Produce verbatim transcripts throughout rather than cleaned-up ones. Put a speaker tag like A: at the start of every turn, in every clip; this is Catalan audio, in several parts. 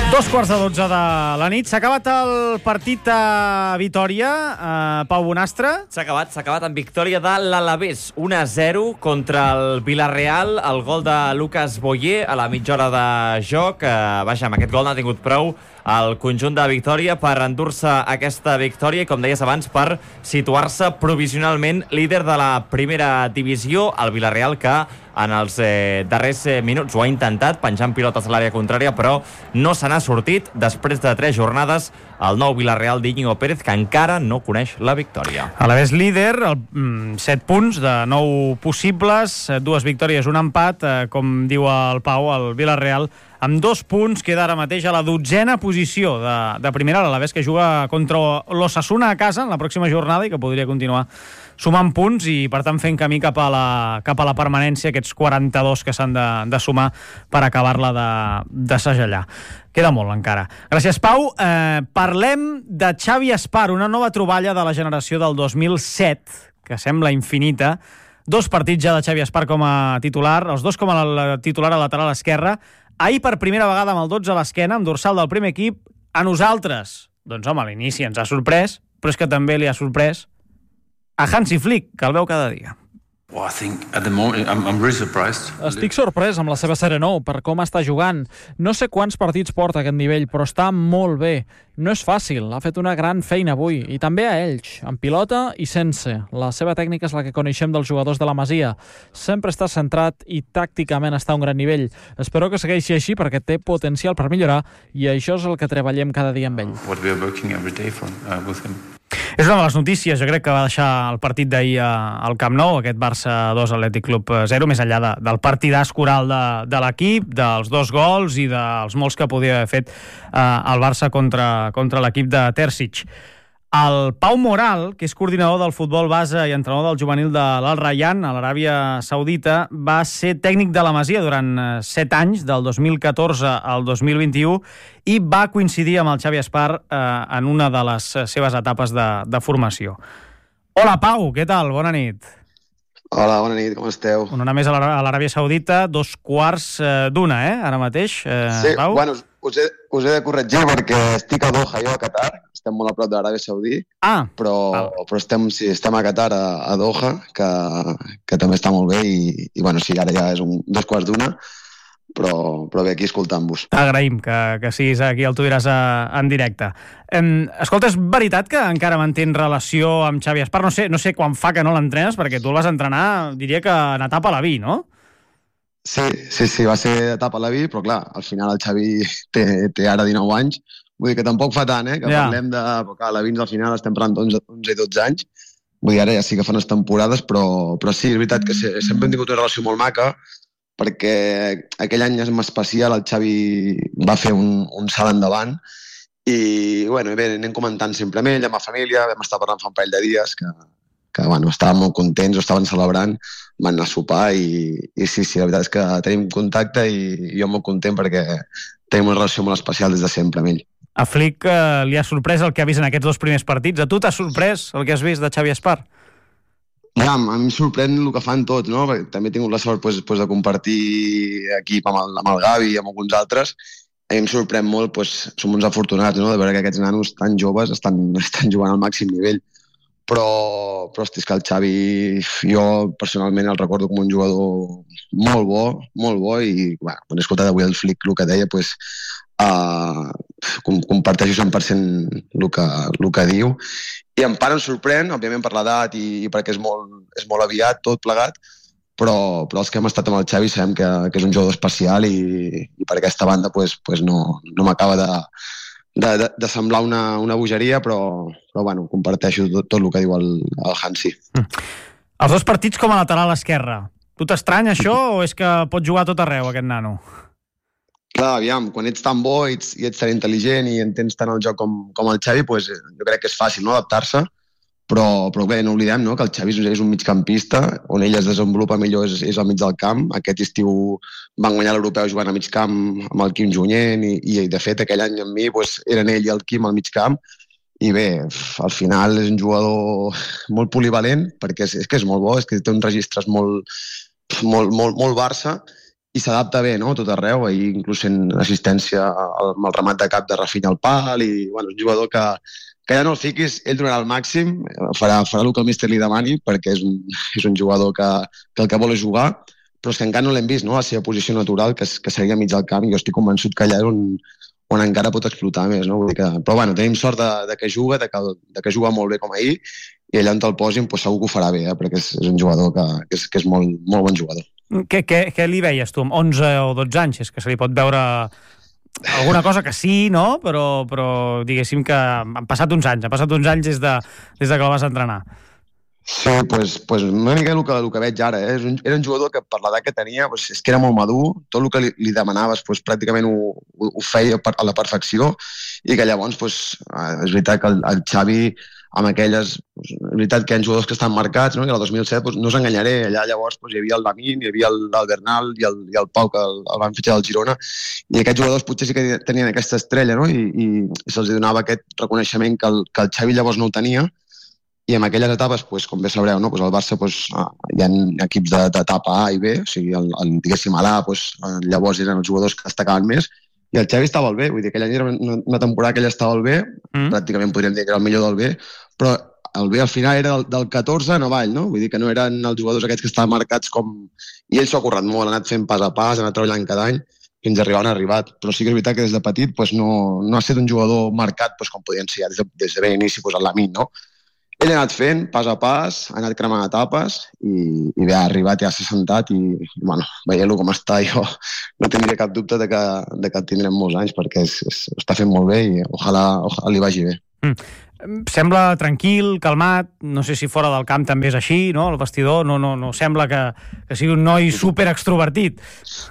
A: Dos quarts de dotze de la nit. S'ha acabat el partit a Vitòria, eh, Pau Bonastre.
B: S'ha acabat, s'ha acabat amb victòria de l'Alavés, un a zero contra el Villarreal. El gol de Lucas Boyer a la mitja hora de joc. Eh, vaja, amb aquest gol n'ha tingut prou el conjunt de Victòria per endur-se aquesta victòria i, com deies abans, per situar-se provisionalment líder de la primera divisió. El Villarreal, que en els eh, darrers eh, minuts ho ha intentat, penjant pilotes a l'àrea contrària, però no se n'ha sortit. Després de tres jornades, el nou Villarreal d'Íñigo Pérez, que encara no coneix la victòria.
A: Alavés líder, el, mm, set punts de nou possibles, dues victòries, un empat, eh, com diu el Pau, el Villarreal, amb dos punts, queda ara mateix a la dotzena posició de, de primera. L'Alavés, que juga contra l'Osasuna a casa en la pròxima jornada i que podria continuar sumant punts i, per tant, fent camí cap a la, cap a la permanència, aquests quaranta-dos que s'han de, de sumar per acabar-la de, de segellar. Queda molt encara. Gràcies, Pau. Eh, parlem de Xavi Espar, una nova troballa de la generació del dos mil set, que sembla infinita. Dos partits ja de Xavi Espar com a titular, els dos com a titular a lateral esquerra. Ahir, per primera vegada, amb el dotze a l'esquena, amb dorsal del primer equip. A nosaltres, doncs home, a l'inici ens ha sorprès, però és que també li ha sorprès a Hansi Flick, que el veu cada dia.
C: Well, I think at the moment I'm, I'm really surprised.
D: Estic sorprès amb la seva sèrie nou, per com està jugant. No sé quants partits porta a aquest nivell, però està molt bé. No és fàcil, ha fet una gran feina avui, i també a Elx, amb pilota i sense. La seva tècnica és la que coneixem dels jugadors de la Masia. Sempre està centrat i tàcticament està a un gran nivell. Espero que segueixi així perquè té potencial per millorar i això és el que treballem cada dia amb ell.
C: What we are working every day for, uh, with him.
A: És una de les notícies, jo crec, que va deixar el partit d'ahir al Camp Nou, aquest Barça dos, Atlètic Club zero, més enllà de, del partidàs coral de, de l'equip, dels dos gols i dels molts que podia haver fet eh, el Barça contra, contra l'equip de Terzic. El Pau Moral, que és coordinador del futbol base i entrenador del juvenil de l'Al Rayyan a l'Aràbia Saudita, va ser tècnic de la Masia durant set anys, del dos mil catorze al dos mil vint-i-u, i va coincidir amb el Xavi Espar eh, en una de les seves etapes de, de formació. Hola, Pau, què tal? Bona nit.
E: Hola, bona nit, com esteu?
A: Una més a l'Aràbia Saudita, dos quarts eh, d'una, eh, ara mateix, eh,
E: sí,
A: Pau?
E: Bueno, us he, us he de corregir perquè estic a Doha, jo a Qatar, estem molt a prop de l'Aràbia Saudí,
A: ah,
E: però, però estem, sí, estem a Qatar, a, a Doha, que, que també està molt bé, i, i bueno, sí, ara ja és un, dos quarts d'una, però, però bé, aquí escoltant-vos.
A: Agraïm que, que siguis aquí, el tu diràs a, en directe. Em, escolta, és veritat que encara mantens relació amb Xavi Espar? No sé, no sé quan fa que no l'entrenes, perquè tu el vas entrenar, diria que en etapa a la vi, no?
E: Sí, sí, sí, va ser etapa a la vi, però clar, al final el Xavi té, té ara dinou anys, vull dir que tampoc fa tant, eh, que
A: ja.
E: Parlem de... Però clar, a la vi al final estem parlant d'onze i dotze anys, vull dir, ara ja sí que fa unes temporades, però, però sí, és veritat que sempre hem tingut una relació molt maca, perquè aquell any en especial el Xavi va fer un, un salt endavant, i bueno, bé, anem comentant sempre amb ell, amb la família, vam estar parlant fa un parell de dies, que, que bueno, estàvem molt contents, ho estaven celebrant, van anar a sopar i, i sí, sí, la veritat és que tenim contacte i, i jo molt content perquè tenim una relació molt especial des de sempre amb ell.
A: A Flick eh, li ha sorprès el que ha vist en aquests dos primers partits. A tu t'ha sorprès el que has vist de Xavi Espar?
E: Ja, a mi em sorprèn el que fan tots, no? Perquè també he tingut la sort pues, pues, de compartir equip amb el, amb el Gavi i amb alguns altres. A mi em sorprèn molt, pues, som uns afortunats, no?, de veure que aquests nanos tan joves estan, estan jugant al màxim nivell. Però, però hosti, és que el Xavi, jo personalment el recordo com un jugador molt bo, molt bo, i bueno, quan he escoltat avui el Flick el que deia, pues, uh, comparteixo cent per cent el que, el que diu, i en part em sorprèn, òbviament per l'edat i, i perquè és molt, és molt aviat tot plegat, però, però els que hem estat amb el Xavi sabem que, que és un jugador especial, i, i per aquesta banda pues, pues no, no m'acaba de De, de, de semblar una, una bogeria, però, però bueno, comparteixo tot, tot el que diu el, el Hansi.
A: Mm. Els dos partits com a lateral esquerra. Tu t'estranya això o és que pot jugar a tot arreu aquest nano?
E: Clar, aviam, quan ets tan bo i ets, i ets tan intel·ligent i entens tant el joc com, com el Xavi, pues, jo crec que és fàcil, no?, adaptar-se, però, però bé, no oblidem, no?, que el Xavi és un migcampista, on ell es desenvolupa millor és, és al mig del camp. Aquest estiu van guanyar l'europeu jugant a mig camp amb el Quim Junyent, i, i de fet aquell any amb mi pues, eren ell i el Quim al mig camp, i bé, al final és un jugador molt polivalent, perquè és, és que és molt bo, és que té uns registres molt, molt, molt, molt Barça, i s'adapta bé, no?, tot arreu, ahir inclús sent assistència amb el remat de cap de Rafinha al pal, i bueno, un jugador que, que ja no el fiquis, ell donarà el màxim, farà, farà el que el míster li demani, perquè és un, és un jugador que, que el que vol és jugar, però és que encara no l'hem vist, no?, la seva posició natural, que, és, que seria mig del camp, i jo estic convençut que allà és on, on encara pot explotar més, no? Vull dir que, però bueno, tenim sort de, de que juga, de que, de que juga molt bé com ahir, i allà on te'l posin pues, segur que ho farà bé, eh? Perquè és, és un jugador que, que és, que és molt, molt bon jugador.
A: Què, què, què li veies tu amb onze o dotze anys? És que se li pot veure alguna cosa que sí, no? Però, però diguéssim que han passat uns anys, han passat uns anys des de, des de que el vas entrenar.
E: Sí, pues, pues una mica el que, el que veig ara. Eh? És un, era un jugador que per l'edat que tenia pues, és que era molt madur, tot el que li, li demanaves pues, pràcticament ho, ho, ho feia a la perfecció, i que llavors pues, és veritat que el, el Xavi amb aquelles, és veritat que hi ha jugadors que estan marcats, no? I el dos mil set doncs, no us enganyaré, allà llavors doncs, hi havia el Lamine, hi havia el, el Bernal i el, i el Pau, que el, el van fitxar del Girona, i aquests jugadors potser sí que tenien aquesta estrella, no? I, i, i se'ls donava aquest reconeixement que el, que el Xavi llavors no ho tenia, i en aquelles etapes, doncs, com bé sabreu, no? Doncs el Barça doncs, hi ha equips d'etapa A i B, o sigui, el, el, diguéssim, a l'A doncs, llavors eren els jugadors que destacaven més, i el Xavi estava al B, vull dir que aquell any era una, una temporada que ell estava al B, mm. pràcticament podríem dir que era el millor del B, però el B al final era del, del catorze en avall, no? Vull dir que no eren els jugadors aquests que estaven marcats com... I ell s'ho ha currat molt, ha anat fent pas a pas, ha anat treballant cada any, fins a arribar on ha arribat. Però sí que és veritat que des de petit pues, no, no ha estat un jugador marcat pues, com podien ser des de, des de ben inici pues, el Lamine, no? Ell ha anat fent pas a pas, ha anat cremant etapes i, i bé, ha arribat i ja s'ha sentat i, bueno, veient-lo com està, jo no tindria cap dubte de que, de que el tindrem molts anys perquè és, és, està fent molt bé i ojalà, ojalà li vagi bé.
A: Mm. Sembla tranquil, calmat, no sé si fora del camp també és així, no? El vestidor no, no, no sembla que, que sigui un noi super extrovertit.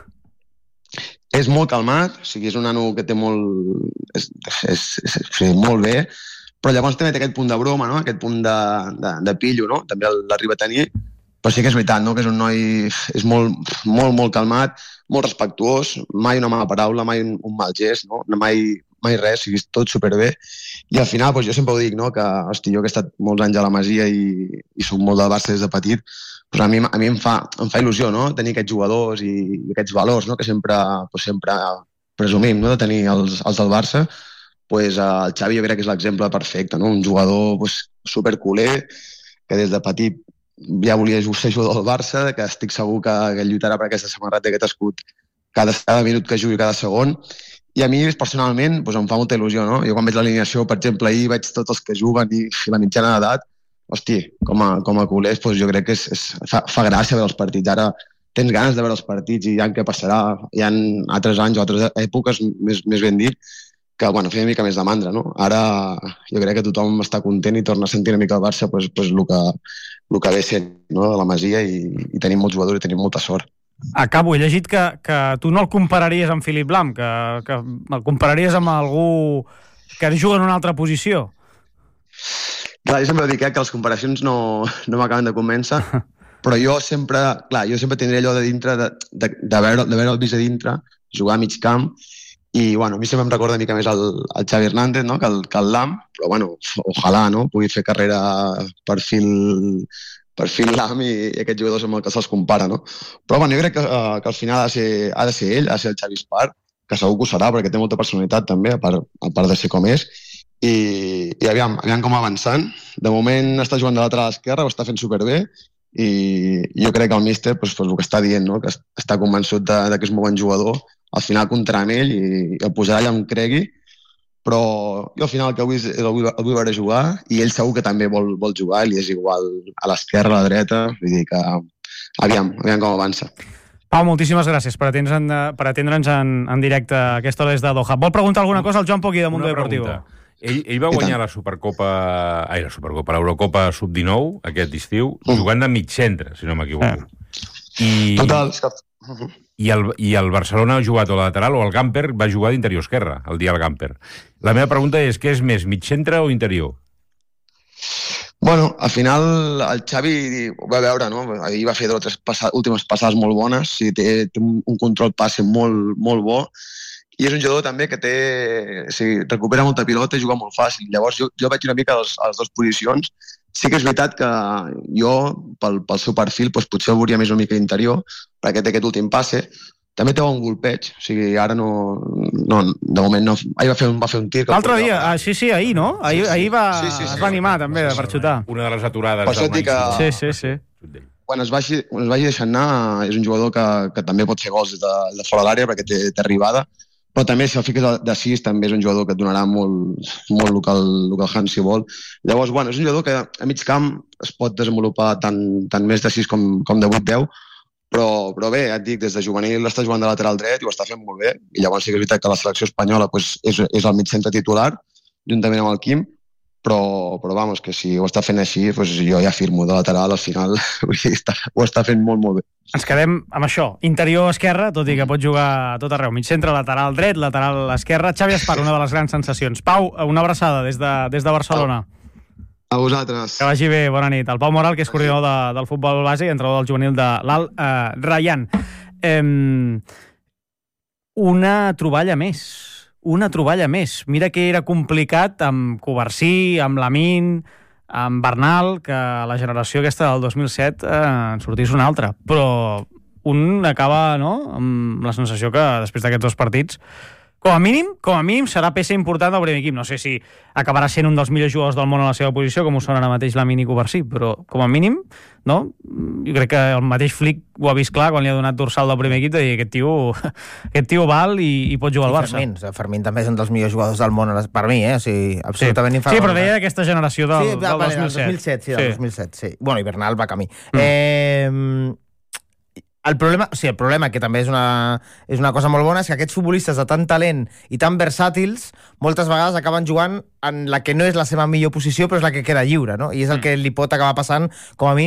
E: És molt calmat, o sigui, és un nano que té molt... és, és, és, és molt bé, però llavors també té aquest punt de broma, no? Aquest punt de, de, de pillo, no? També l'arriba a tenir, però sí que és veritat, no? Que és un noi és molt, molt, molt calmat, molt respectuós, mai una mala paraula, mai un, un mal gest, no? Mai, mai res, o sigui, tot superbé. I al final, doncs, jo sempre ho dic, no? Que, hosti, jo que he estat molts anys a la Masia i, i soc molt del Barça des de petit, doncs a mi, a mi em, fa, em fa il·lusió, no? Tenir aquests jugadors i, i aquests valors, no? Que sempre, doncs, sempre presumim, no? De tenir els, els del Barça. Pues, el Xavi jo crec que és l'exemple perfecte, no? Un jugador pues, superculer, que des de petit ja volia ser jugador del Barça, que estic segur que, que lluitarà per aquesta samarreta, aquest escut, cada, cada minut que jugui, cada segon. I a mi, personalment, pues, em fa molta il·lusió, no? Jo quan veig l'alineació, per exemple, ahir veig tots els que juguen i, i la mitjana d'edat, hosti, com a, com a culers, pues, jo crec que és, és, fa, fa gràcia veure els partits. Ara tens ganes de veure els partits i ja què passarà. Hi ha altres anys o altres èpoques, més, més ben dit, que bueno, feia una mica més de mandra, no? Ara jo crec que tothom està content i torna a sentir una mica el Barça pues, pues, el, que, el que ve sent, no? De la Masia i, i tenim molts jugadors i tenim molta sort.
A: Acabo, he llegit que, que tu no el compararies amb Philipp Lahm, que, que el compararies amb algú que juga en una altra posició.
E: Clar, jo sempre dic eh, que les comparacions no, no m'acaben de convèncer, però jo sempre, clar, jo sempre tindré allò de dintre, de, de, de, veure, de veure el vist a dintre, jugar a mig camp. I, bueno, a mi sempre em recorda una mica més el, el Xavi Hernández, no? que, el, que el Lahm, però, bueno, ojalà, no?, pugui fer carrera per fil, per fil Lahm i, i aquests jugadors amb el que se'ls compara, no? Però, bueno, jo crec que, uh, que al final ha de, ser, ha de ser ell, ha de ser el Xavi Espart, que segur que ho serà, perquè té molta personalitat també, a part, a part de ser com és, i, i aviam, aviam com avançant. De moment està jugant de l'altre a l'esquerra, ho està fent superbé, i jo crec que el míster, pues, pues, el que està dient, no?, que està convençut de, de que és un bon jugador, al final comptarà amb ell i el posarà allà on cregui, però jo al final el que vull, el vull, el vull veure jugar i ell segur que també vol, vol jugar, li és igual a l'esquerra, a la dreta, vull dir que aviam, aviam com avança.
A: Pau, moltíssimes gràcies per atendre'ns en, per atendre'ns en, en directe a aquesta hora des de Doha. Vol preguntar alguna cosa al Joan Poquí de Mundo Deportivo?
F: Ell, ell va guanyar la Supercopa, ai, la Supercopa, l'Eurocopa sub dinou aquest estiu, uh. jugant de mig centre, si no m'equivoco. Eh. I... Total, I el, I el Barcelona ha jugat o lateral o el Gamper va jugar d'interior esquerra, el dia del Gamper. La meva pregunta és, què és més, mig centre o interior?
E: Bueno, al final el Xavi ho va veure, no? Ahir va fer dues o tres passa, últimes passades molt bones, sí, té, té un control passe molt, molt bo, i és un jugador també que té, sí, recupera molta pilota i juga molt fàcil. Llavors jo, jo veig una mica a les, a les dues posicions. Sí que és veritat que jo, pel, pel seu perfil, doncs potser el veuria més una mica interior, perquè té aquest últim passe, també té un golpeig, o sigui, ara no, no de moment no, ahir va fer un, va fer un tir.
A: L'altre dia, ah, sí, sí, ahir, no? Ahir, sí, sí. ahir va, sí, sí, sí, es va animar també sí, sí, per xutar.
F: Una de les aturades.
E: Per això et dic que...
A: Sí, sí, sí.
E: Quan es vagi, quan es vagi deixant anar, és un jugador que, que també pot fer gols de, de fora de l'àrea perquè té, té arribada, però també si el fiques de sis també és un jugador que et donarà molt, molt el que el, el que el Hans si vol. Llavors, bueno, és un jugador que a mig camp es pot desenvolupar tant, tant més de sis com, com de vuit deu, però, però bé, ja et dic, des de juvenil està jugant de lateral dret i ho està fent molt bé, i llavors sí que és veritat que la selecció espanyola pues, és, és el mig centre titular, juntament amb el Quim, però, però vamos, que si ho està fent així, pues jo ja firmo de lateral, al final ho està fent molt, molt bé.
A: Ens quedem amb això, interior esquerra, tot i que pot jugar a tot arreu, mig centre, lateral dret, lateral esquerra. Xavi Espar, una de les grans sensacions. Pau, una abraçada des de, des de Barcelona.
E: A vosaltres.
A: Que vagi bé, bona nit. El Pau Moral, que és coordinador de, del futbol base i entrenador del juvenil de l'Al eh, Rayyan. Eh, una troballa més. Una troballa més. Mira que era complicat amb Covarsí, amb Lamine, amb Bernal, que la generació aquesta del dos mil set eh, en sortís una altra. Però un acaba, no?, amb la sensació que després d'aquests dos partits, com a mínim, com a mínim serà peça important del primer equip. No sé si acabarà sent un dels millors jugadors del món a la seva posició, com ho són ara mateix Lamine i Covarsí, però com a mínim, no? Jo crec que el mateix Flick ho ha vist clar quan li ha donat dorsal del primer equip, de dir aquest tio, aquest tio val i, i pot jugar al Barça.
G: Fermín, Fermín també és un dels millors jugadors del món per mi, eh? O sigui, absolutament
A: sí.
G: inferior.
A: Sí, però deia d'aquesta generació del,
G: sí,
A: del
G: vale,
A: dos mil set.
G: Del dos mil set, sí, del sí. dos mil set, sí. Bueno, i Bernal va camí. Mm. Eh... El problema, o sigui, el problema, que també és una, és una cosa molt bona, és que aquests futbolistes de tant talent i tan versàtils moltes vegades acaben jugant en la que no és la seva millor posició, però és la que queda lliure, no? I és el que li pot acabar passant, com a mi,